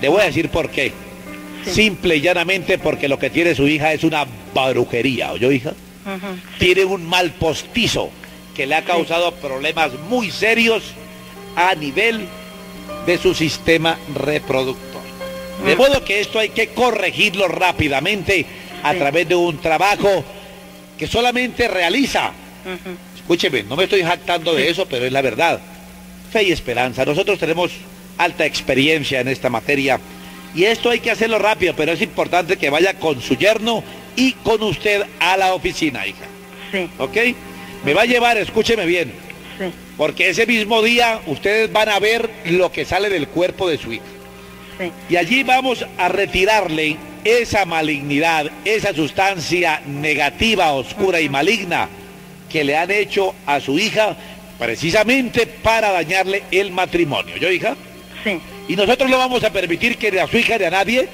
Le voy a decir por qué. Sí. Simple y llanamente porque lo que tiene su hija es una brujería, ¿oyó, hija? Tiene un mal postizo que le ha causado problemas muy serios a nivel de su sistema reproductor. De modo que esto hay que corregirlo rápidamente a través de un trabajo que solamente realiza. Escúcheme, no me estoy jactando de eso, pero es la verdad. Fe y esperanza. Nosotros tenemos alta experiencia en esta materia y esto hay que hacerlo rápido, pero es importante que vaya con su yerno y con usted a la oficina, hija. Sí. ¿Ok? Me va a llevar, escúcheme bien, Sí. porque ese mismo día ustedes van a ver lo que sale del cuerpo de su hija. Sí. Y allí vamos a retirarle esa malignidad, esa sustancia negativa, oscura y maligna que le han hecho a su hija precisamente para dañarle el matrimonio. ¿Yo, hija? Sí. Y nosotros no vamos a permitir que a su hija ni a nadie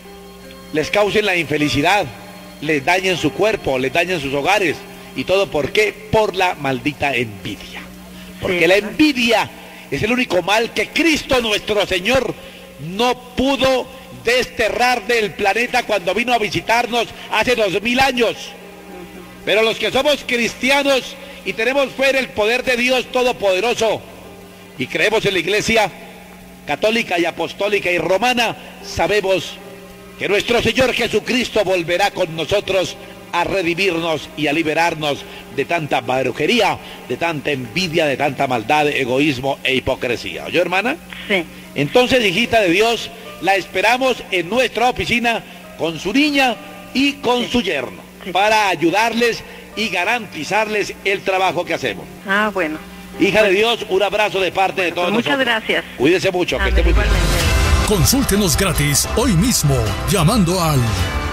les causen la infelicidad, les dañen su cuerpo, les dañen sus hogares. ¿Y todo por qué? Por la maldita envidia. Porque Sí. la envidia es el único mal que Cristo nuestro Señor no pudo desterrar del planeta cuando vino a visitarnos hace 2000 años. Pero los que somos cristianos y tenemos fe en el poder de Dios Todopoderoso y creemos en la Iglesia católica y apostólica y romana, sabemos que nuestro Señor Jesucristo volverá con nosotros a redimirnos y a liberarnos de tanta brujería, de tanta envidia, de tanta maldad, egoísmo e hipocresía. ¿Oyó, hermana? Sí. Entonces, hijita de Dios, la esperamos en nuestra oficina con su niña y con su yerno, para ayudarles y garantizarles el trabajo que hacemos. Ah, bueno. Hija de Dios, un abrazo de parte de todos Muchas nosotros. gracias. Cuídese mucho, que Amén, esté muy bien. igualmente. Consúltenos gratis hoy mismo llamando al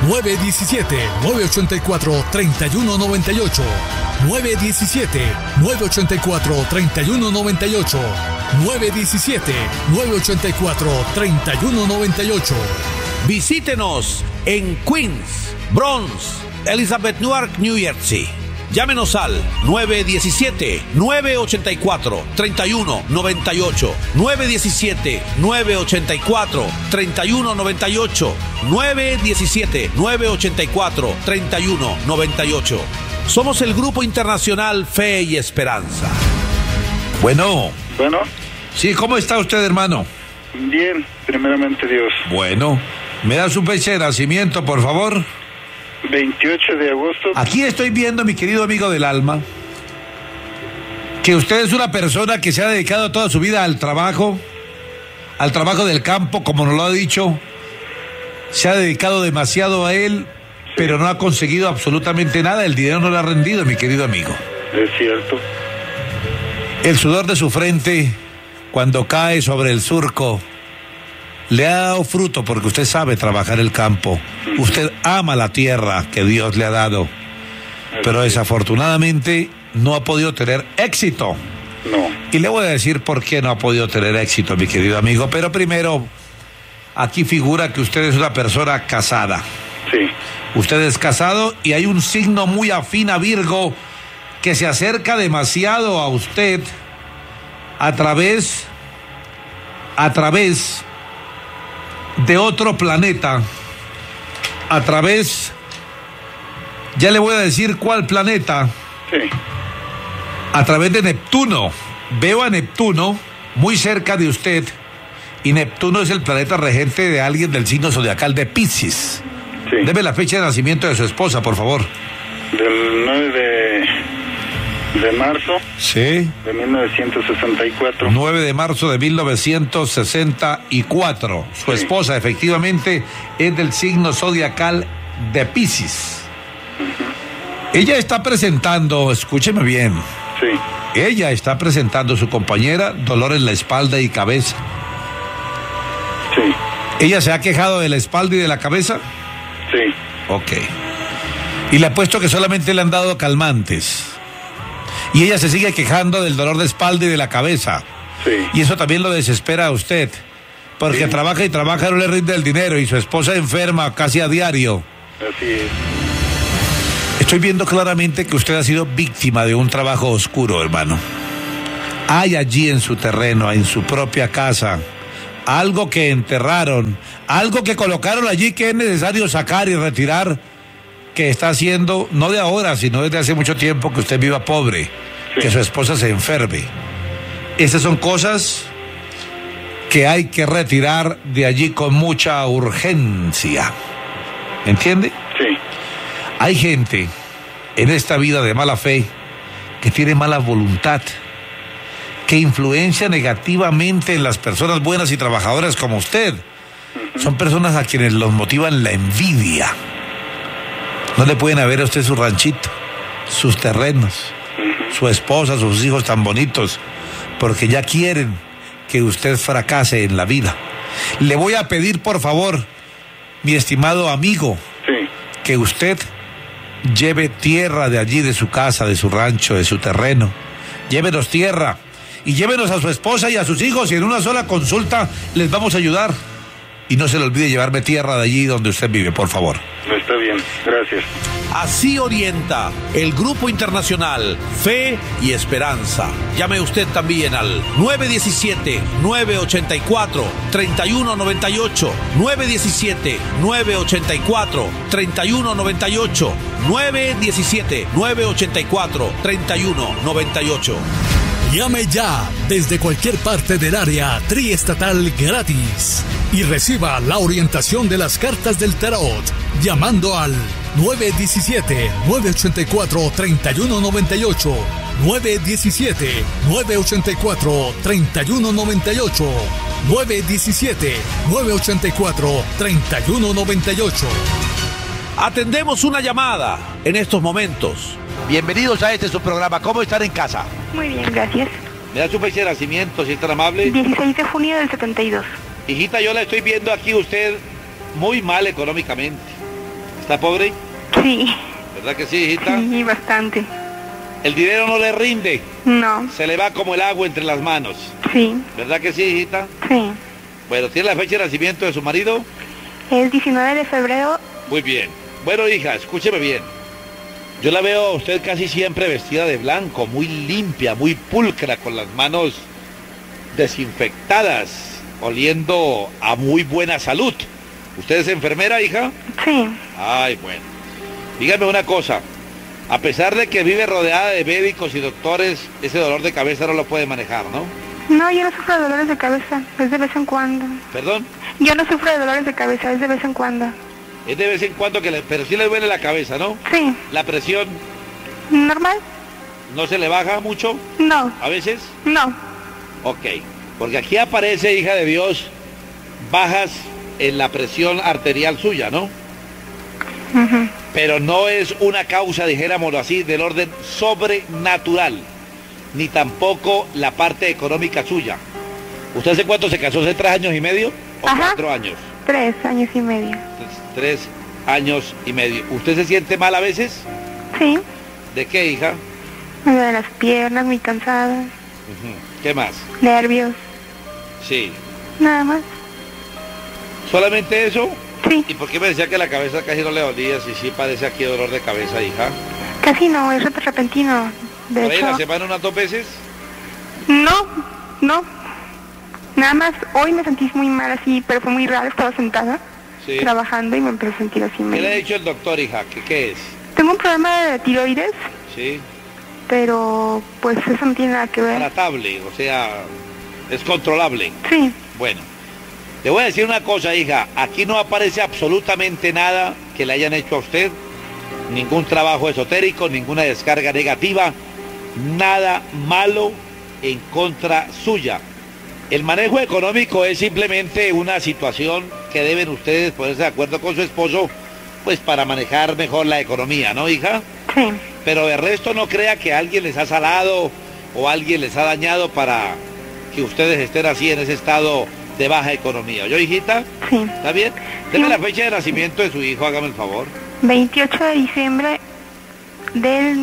917-984-3198. 917-984-3198. 917-984-3198. Visítenos en Queens, Bronx, Elizabeth, Newark, New Jersey. Llámenos al 917-984-3198. 917-984-3198. 917-984-3198. Somos el Grupo Internacional Fe y Esperanza. Bueno, Bueno, sí, ¿cómo está usted, hermano? bien, primeramente Dios. Bueno, ¿me da su fecha de nacimiento, por favor? 28 de agosto. Aquí estoy viendo, mi querido amigo del alma, que usted es una persona que se ha dedicado toda su vida al trabajo del campo, como nos lo ha dicho. Se ha dedicado demasiado a él, pero no ha conseguido absolutamente nada. El dinero no le ha rendido, mi querido amigo. Es cierto. El sudor de su frente, cuando cae sobre el surco, le ha dado fruto porque usted sabe trabajar el campo. Usted ama la tierra que Dios le ha dado, pero desafortunadamente no ha podido tener éxito. No. Y le voy a decir por qué no ha podido tener éxito, mi querido amigo. Pero primero, aquí figura que usted es una persona casada. Sí. Usted es casado y hay un signo muy afín a Virgo que se acerca demasiado a usted a través de otro planeta, a través, ya le voy a decir cuál planeta, Sí. a través de Neptuno. Veo a Neptuno muy cerca de usted y Neptuno es el planeta regente de alguien del signo zodiacal de Piscis. Sí. Deme la fecha de nacimiento de su esposa, por favor. Del 9 de marzo Sí. de 1964. 9 de marzo de 1964. Su Sí. esposa, efectivamente, es del signo zodiacal de Piscis. Ella está presentando, escúcheme bien, Sí. ella está presentando a su compañera dolor en la espalda y cabeza. Sí. ¿Ella se ha quejado de la espalda y de la cabeza? Sí. Ok. Y le apuesto que solamente le han dado calmantes. Y ella se sigue quejando del dolor de espalda y de la cabeza. Sí. Y eso también lo desespera a usted, porque Sí. trabaja y trabaja, no le rinde el dinero y su esposa enferma casi a diario. Así es. Estoy viendo claramente que usted ha sido víctima de un trabajo oscuro, hermano. Hay allí en su terreno, en su propia casa, algo que enterraron, algo que colocaron allí que es necesario sacar y retirar, que está haciendo, no de ahora, sino desde hace mucho tiempo, que usted viva pobre, que su esposa se enferme. Estas son cosas que hay que retirar de allí con mucha urgencia. ¿Entiende? Sí. Hay gente en esta vida de mala fe que tiene mala voluntad, que influencia negativamente en las personas buenas y trabajadoras como usted. Son personas a quienes los motivan la envidia. No le pueden haber a usted su ranchito, sus terrenos, su esposa, sus hijos tan bonitos, porque ya quieren que usted fracase en la vida. Le voy a pedir, por favor, mi estimado amigo, Sí. que usted lleve tierra de allí, de su casa, de su rancho, de su terreno. Llévenos tierra y llévenos a su esposa y a sus hijos, y en una sola consulta les vamos a ayudar. Y no se le olvide llevarme tierra de allí donde usted vive, por favor. Está bien, gracias. Así orienta el Grupo Internacional Fe y Esperanza. Llame usted también al 917-984-3198, 917-984-3198, 917-984-3198. Llame ya desde cualquier parte del área triestatal gratis y reciba la orientación de las cartas del tarot llamando al 917-984-3198, 917-984-3198, 917-984-3198. Atendemos una llamada en estos momentos. Bienvenidos a su programa. ¿Cómo están en casa? Muy bien, gracias. ¿Me da su fecha de nacimiento, si es tan amable? 16 de junio del 72. Hijita, yo la estoy viendo aquí usted muy mal económicamente. ¿Está pobre? Sí. ¿Verdad que sí, hijita? Sí, bastante. El dinero no le rinde. No. Se le va como el agua entre las manos. Sí. ¿Verdad que sí, hijita? Sí. Bueno, ¿tiene la fecha de nacimiento de su marido? Es 19 de febrero. Muy bien. Bueno, hija, escúcheme bien. Yo la veo a usted casi siempre vestida de blanco, muy limpia, muy pulcra, con las manos desinfectadas, oliendo a muy buena salud. ¿Usted es enfermera, hija? Sí. Ay, bueno. Dígame una cosa. A pesar de que vive rodeada de médicos y doctores, ese dolor de cabeza no lo puede manejar, ¿no? No, yo no sufro de dolores de cabeza. Es de vez en cuando. ¿Perdón? Yo no sufro de dolores de cabeza. Es de vez en cuando. Es de vez en cuando que pero sí le duele la cabeza, ¿no? Sí. La presión ¿Normal? no se le baja mucho No. a veces. No. Ok, porque aquí aparece, hija de Dios, bajas en la presión arterial suya, ¿no? Ujú. Pero no es una causa, dijéramoslo así, del orden sobrenatural, ni tampoco la parte económica suya. ¿Usted hace cuánto se casó? ¿Hace 3 años y medio? ¿O Ajá. 4 años? 3 años y medio. 3 años y medio. ¿Usted se siente mal a veces? Sí. ¿De qué, hija? Me duelen las piernas, muy cansada. Ujú. ¿Qué más? Nervios. Sí. Nada más. ¿Solamente eso? Sí. ¿Y por qué me decía que la cabeza casi no le dolía? Si sí padece aquí dolor de cabeza, hija. Casi no, es repentino. De ¿Por ahí en hecho, la semana unas 2 veces? no. Nada más, hoy me sentí muy mal así, pero fue muy raro, estaba sentada, Sí. trabajando y me empecé a sentir así ¿Qué le ha medio. dicho el doctor, hija? ¿Qué es? Tengo un problema de tiroides, Sí. pero pues eso no tiene nada que ver. Tratable, o sea, es controlable. Sí, Bueno, le voy a decir una cosa, hija. Aquí no aparece absolutamente nada que le hayan hecho a usted. Ningún trabajo esotérico, ninguna descarga negativa, nada malo en contra suya. El manejo económico es simplemente una situación que deben ustedes ponerse de acuerdo con su esposo, pues para manejar mejor la economía, ¿no, hija? sí, Pero de resto no crea que alguien les ha salado o alguien les ha dañado para que ustedes estén así en ese estado de baja economía. ¿Yo, hijita? sí. ¿Está bien? Deme Sí. la fecha de nacimiento de su hijo, hágame el favor. 28 de diciembre del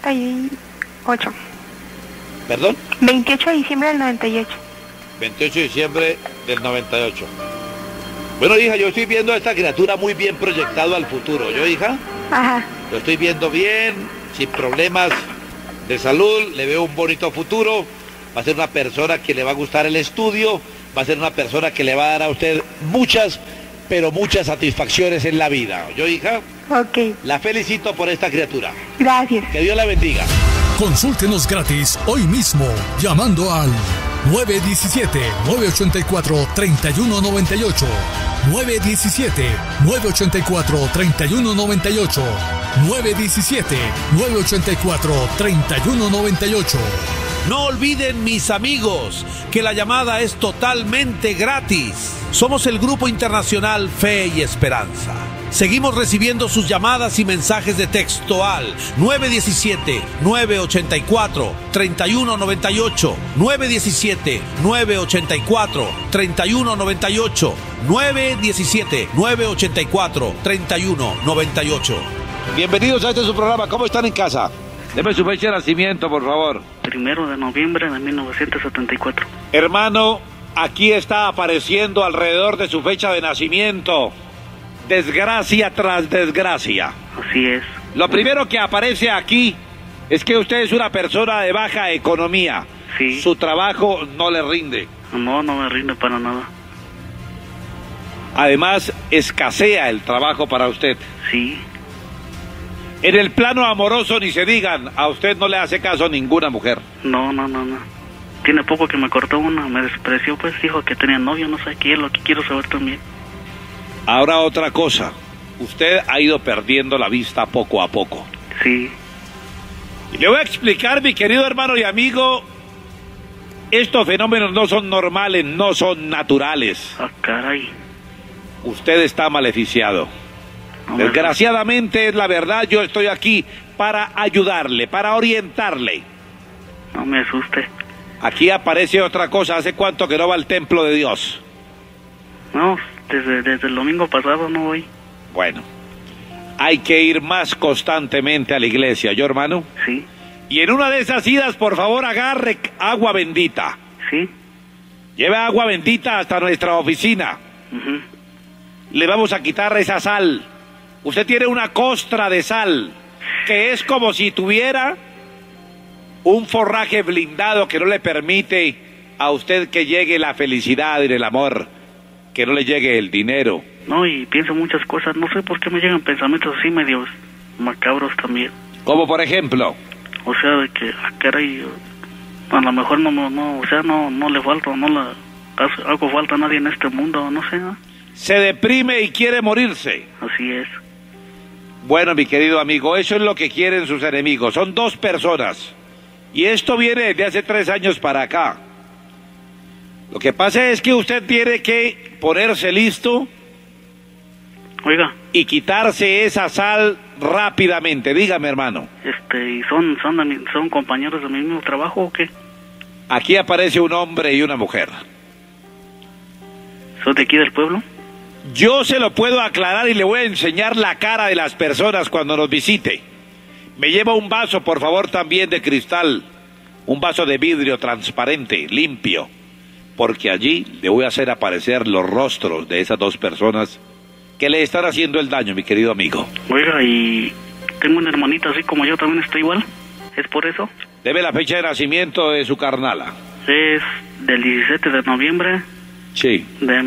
98. ¿Perdón? 28 de diciembre del 98. 28 de diciembre del 98. Bueno, hija, yo estoy viendo a esta criatura muy bien proyectado al futuro. ¿Yo, hija? Ajá, Lo estoy viendo bien, sin problemas de salud, le veo un bonito futuro. Va a ser una persona que le va a gustar el estudio, va a ser una persona que le va a dar a usted muchas, pero muchas satisfacciones en la vida. ¿Yo, hija? Ok, La felicito por esta criatura. gracias. Que Dios la bendiga. Consúltenos gratis hoy mismo llamando al 917-984-3198. 917-984-3198. 917-984-3198. No olviden, mis amigos, que la llamada es totalmente gratis. Somos el Grupo Internacional Fe y Esperanza. Seguimos recibiendo sus llamadas y mensajes de texto al 917-984-3198, 917-984-3198, 917-984-3198. Bienvenidos a este su programa. ¿Cómo están en casa? Deme su fecha de nacimiento, por favor. 1 de noviembre de 1974. Hermano, aquí está apareciendo alrededor de su fecha de nacimiento desgracia tras desgracia. Así es. Lo primero que aparece aquí es que usted es una persona de baja economía. Sí. Su trabajo no le rinde. No, no me rinde para nada. Además, escasea el trabajo para usted. Sí. En el plano amoroso, ni se digan, a usted no le hace caso ninguna mujer. No. Tiene poco que me cortó una, me despreció, pues dijo que tenía novio, no sé qué es lo que quiero saber también. Ahora otra cosa, usted ha ido perdiendo la vista poco a poco. Sí. Y le voy a explicar, mi querido hermano y amigo, estos fenómenos no son normales, no son naturales. Ah, caray. Usted está maleficiado. No, Desgraciadamente, es la verdad, yo estoy aquí para ayudarle, para orientarle. No me asuste. Aquí aparece otra cosa, ¿hace cuánto que no va al templo de Dios? No, desde el domingo pasado no voy. Bueno, hay que ir más constantemente a la iglesia, ¿yo, hermano? Sí. Y en una de esas idas, por favor, agarre agua bendita. Sí. Lleve agua bendita hasta nuestra oficina. Ujú. Le vamos a quitar esa sal. Usted tiene una costra de sal, que es como si tuviera un forraje blindado que no le permite a usted que llegue la felicidad y el amor, que no le llegue el dinero. No, y pienso muchas cosas, no sé por qué me llegan pensamientos así medios macabros también. Como por ejemplo, O sea, de que, caray, a lo mejor no, o sea, no le falta, no le hago falta a nadie en este mundo, no sé, ¿no? se deprime y quiere morirse. Así es. Bueno, mi querido amigo, eso es lo que quieren sus enemigos. Son dos personas. Y esto viene desde hace 3 años para acá. Lo que pasa es que usted tiene que ponerse listo Oiga, y quitarse esa sal rápidamente. Dígame, hermano. ¿y son compañeros de mi mismo trabajo o qué? Aquí aparece un hombre y una mujer. ¿Son de aquí del pueblo? Yo se lo puedo aclarar y le voy a enseñar la cara de las personas cuando nos visite. Me lleva un vaso, por favor, también de cristal. Un vaso de vidrio transparente, limpio. Porque allí le voy a hacer aparecer los rostros de esas dos personas que le están haciendo el daño, mi querido amigo. Oiga, y tengo una hermanita así como yo, también estoy igual. ¿Es por eso? Debe la fecha de nacimiento de su carnala. Es del 17 de noviembre Sí. de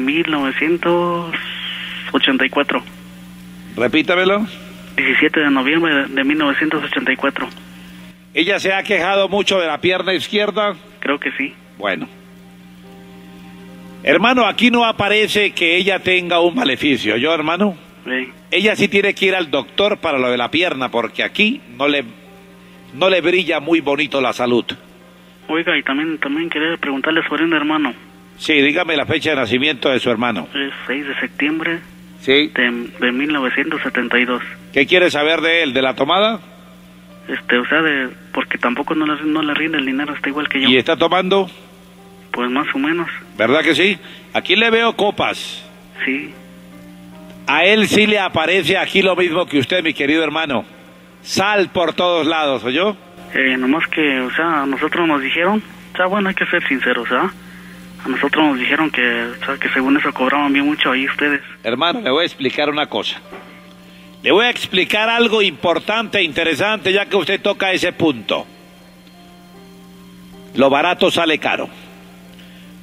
1984. Repítamelo. 17 de noviembre de 1984. ¿Ella se ha quejado mucho de la pierna izquierda? Creo que sí. Bueno. Hermano, aquí no aparece que ella tenga un maleficio, ¿yo, hermano? Sí. Ella sí tiene que ir al doctor para lo de la pierna, porque aquí no le brilla muy bonito la salud. Oiga, y también quería preguntarle sobre un hermano. Sí, dígame la fecha de nacimiento de su hermano. Es 6 de septiembre Sí. de 1972. ¿Qué quiere saber de él? ¿De la tomada? O sea, porque tampoco no le rinde el dinero, está igual que yo. ¿Y está tomando? Pues más o menos, ¿Verdad que sí? Aquí le veo copas. sí. A él sí le aparece aquí lo mismo que usted, mi querido hermano. Sal por todos lados, ¿oyó? Nomás que, o sea, a nosotros nos dijeron, o sea, bueno, hay que ser sinceros, ¿ah? A nosotros nos dijeron que, o sea, que según eso cobraban bien mucho ahí ustedes. Hermano, le voy a explicar una cosa. Le voy a explicar algo importante e interesante, ya que usted toca ese punto. Lo barato sale caro.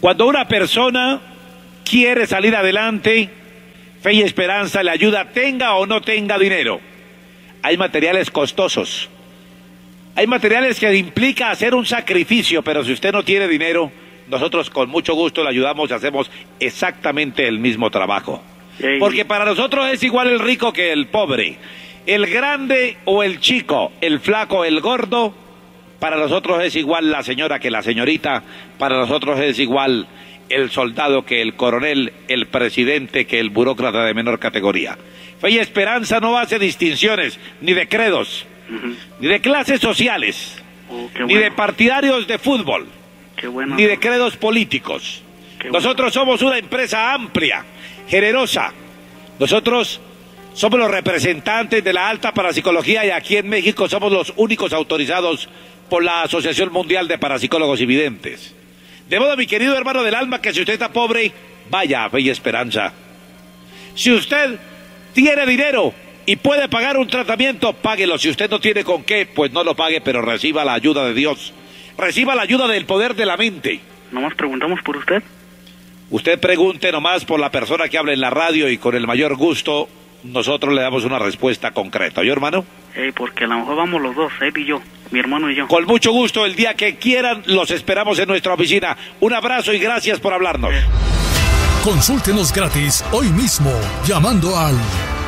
Cuando una persona quiere salir adelante, Fe y Esperanza le ayuda, tenga o no tenga dinero. Hay materiales costosos. Hay materiales que implica hacer un sacrificio, pero si usted no tiene dinero, nosotros con mucho gusto le ayudamos y hacemos exactamente el mismo trabajo. Porque para nosotros es igual el rico que el pobre, el grande o el chico, el flaco, el gordo. Para nosotros es igual la señora que la señorita, para nosotros es igual el soldado que el coronel, el presidente que el burócrata de menor categoría. Fe y Esperanza no hace distinciones, ni de credos, ni de clases sociales, ni de partidarios de fútbol, ni de credos políticos. Nosotros somos una empresa amplia, generosa. Nosotros somos los representantes de la alta parapsicología y aquí en México somos los únicos autorizados por la Asociación Mundial de Parapsicólogos y Videntes. De modo, mi querido hermano del alma, que si usted está pobre, vaya a Fe y Esperanza. Si usted tiene dinero y puede pagar un tratamiento, páguelo. Si usted no tiene con qué, pues no lo pague, pero reciba la ayuda de Dios. Reciba la ayuda del poder de la mente. Nomás preguntamos por usted. Usted pregunte nomás por la persona que habla en la radio y con el mayor gusto nosotros le damos una respuesta concreta. ¿Oye, hermano? Porque a lo mejor vamos los dos, él y yo, mi hermano y yo. Con mucho gusto, el día que quieran, los esperamos en nuestra oficina. Un abrazo y gracias por hablarnos. Consúltenos gratis hoy mismo, llamando al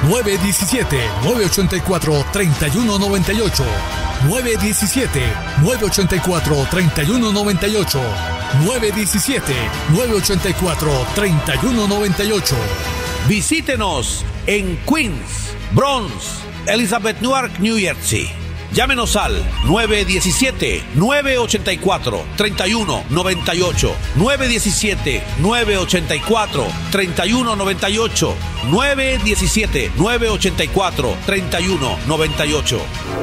917-984-3198. 917-984-3198. 917-984-3198. Visítenos en Queens, Bronx, Elizabeth, Newark, New Jersey. Llámenos al 917-984-3198. 917-984-3198. 917-984-3198.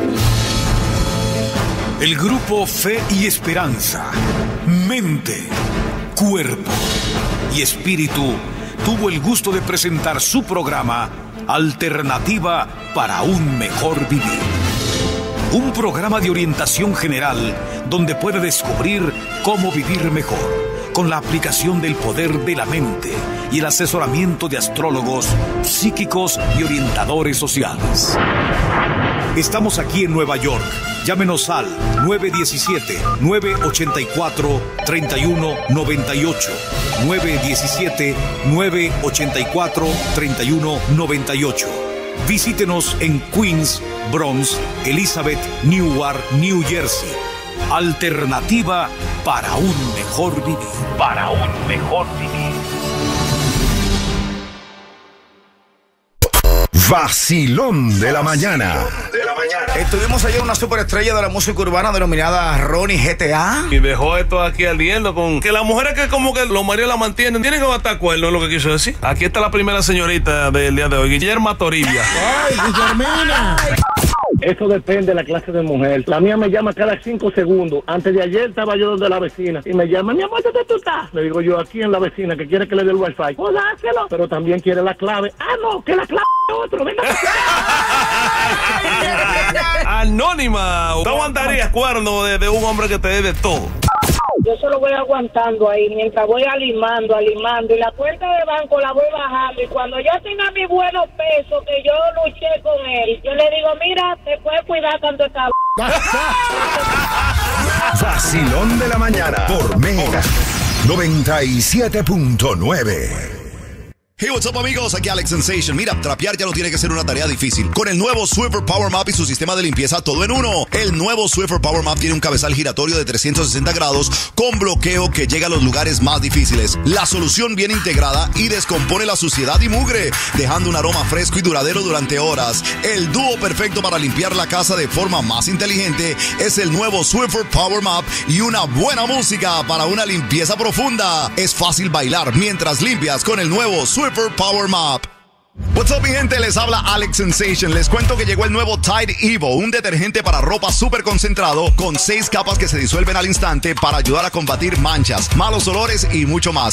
El grupo Fe y Esperanza, mente, cuerpo y espíritu tuvo el gusto de presentar su programa Alternativa para un Mejor Vivir. Un programa de orientación general donde puede descubrir cómo vivir mejor con la aplicación del poder de la mente y el asesoramiento de astrólogos, psíquicos y orientadores sociales. Estamos aquí en Nueva York. Llámenos al 917-984-3198. 917-984-3198. Visítenos en Queens, Bronx, Elizabeth, Newark, New Jersey. Alternativa para un mejor vivir. Para un mejor vivir. Vacilón de la mañana. Estuvimos ayer una superestrella de la música urbana denominada Ronnie GTA. Y dejó esto aquí ardiendo con que las mujeres que como que los maridos la mantienen tienen que matar cuernos, es lo que quiso decir. Aquí está la primera señorita del día de hoy, Guillerma Toribia. ¡Ay, Guillermina! Eso depende de la clase de mujer. La mía me llama cada 5 segundos. Antes de ayer estaba yo donde la vecina y me llama, mi amor, ¿dónde tú estás? Le digo yo, aquí en la vecina, que quiere que le dé el wifi. Pues dáselo. Pero también quiere la clave. Ah, no, que la clave es otro. Venga. Anónima. ¿Tú aguantarías cuerno de un hombre que te dé de todo? Yo solo voy aguantando ahí mientras voy alimando y la cuenta de banco la voy bajando y cuando yo tenga mis buenos pesos que yo luché con él, yo le digo, mira, te puedes cuidar tanto esta Vacilón de la mañana por Mega 97.9. Hey, what's up, amigos? Aquí Alex Sensation. Mira, trapear ya no tiene que ser una tarea difícil. Con el nuevo Swiffer Power Mop y su sistema de limpieza todo en uno. El nuevo Swiffer Power Mop tiene un cabezal giratorio de 360 grados con bloqueo que llega a los lugares más difíciles. La solución viene integrada y descompone la suciedad y mugre, dejando un aroma fresco y duradero durante horas. El dúo perfecto para limpiar la casa de forma más inteligente es el nuevo Swiffer Power Mop y una buena música para una limpieza profunda. Es fácil bailar mientras limpias con el nuevo Swiffer Power Mop. What's up, mi gente? Les habla Alex Sensation. Les cuento que llegó el nuevo Tide Evo, un detergente para ropa súper concentrado con 6 capas que se disuelven al instante para ayudar a combatir manchas, malos olores y mucho más.